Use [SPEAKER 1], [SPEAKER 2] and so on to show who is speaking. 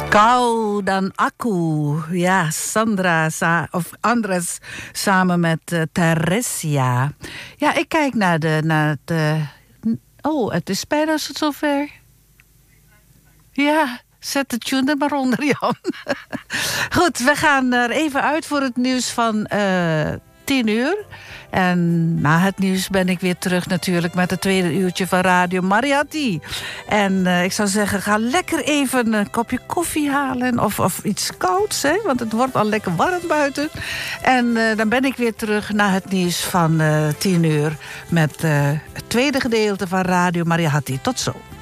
[SPEAKER 1] Kau dan aku. Ja, Sandra of Andres samen met Theresia. Ja, ik kijk naar de... Oh, het is bijna zover. Ja, zet de tune er maar onder, Jan. Goed, we gaan er even uit voor het nieuws van 10 uur. En na het nieuws ben ik weer terug natuurlijk met het tweede uurtje van Radio Mariatti. En ik zou zeggen, ga lekker even een kopje koffie halen of iets kouds, hè? Want het wordt al lekker warm buiten. En dan ben ik weer terug na het nieuws van 10 uur met het tweede gedeelte van Radio Mariatti. Tot zo.